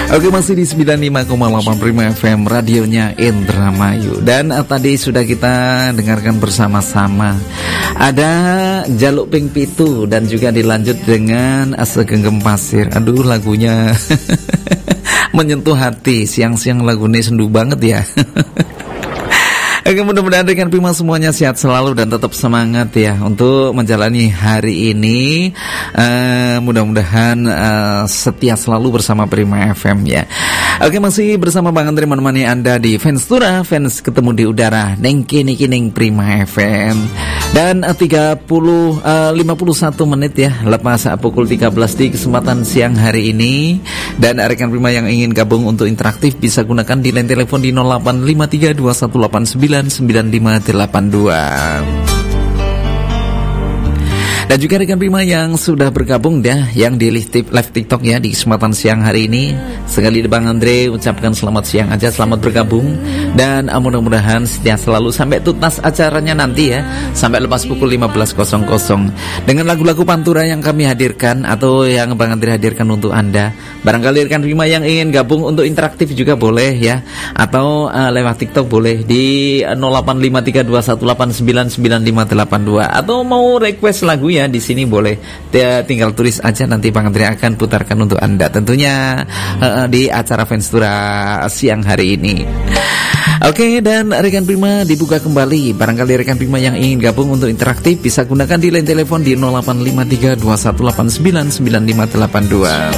Oke, masih di 95,8 Prima FM, radionya Indramayu. Dan tadi sudah kita dengarkan bersama-sama ada Jaluk Ping Pitu dan juga dilanjut dengan Segenggam Pasir. Aduh, lagunya menyentuh hati. Siang-siang lagunya sendu banget ya. Oke, mudah-mudahan rekan Prima semuanya sehat selalu dan tetap semangat ya untuk menjalani hari ini. Mudah-mudahan setia selalu bersama Prima FM ya. Oke, masih bersama Bang Andre menemani Anda di Fans Tura, Fans Ketemu di Udara, Neng Kini Kining Prima FM. Dan 51 menit ya, lepas pukul 13 di kesempatan siang hari ini. Dan rekan Prima yang ingin gabung untuk interaktif bisa gunakan di line telepon di 085321899582. Dan juga rekan Prima yang sudah bergabung ya, yang di live TikTok ya di kesempatan siang hari ini. Sekali Bang Andre ucapkan selamat siang aja, selamat bergabung. Dan mudah-mudahan setia selalu sampai tuntas acaranya nanti ya, sampai lepas pukul 15.00. Dengan lagu-lagu pantura yang kami hadirkan atau yang Bang Andre hadirkan untuk Anda. Barangkali rekan Prima yang ingin gabung untuk interaktif juga boleh ya, atau lewat TikTok boleh di 085321899582, atau mau request lagu ya di sini boleh, tinggal tulis aja, nanti Bang Andre akan putarkan untuk Anda tentunya di acara Fans Tura siang hari ini. Oke, dan rekan Prima dibuka kembali. Barangkali rekan Prima yang ingin gabung untuk interaktif bisa gunakan di line telepon di 085321899582.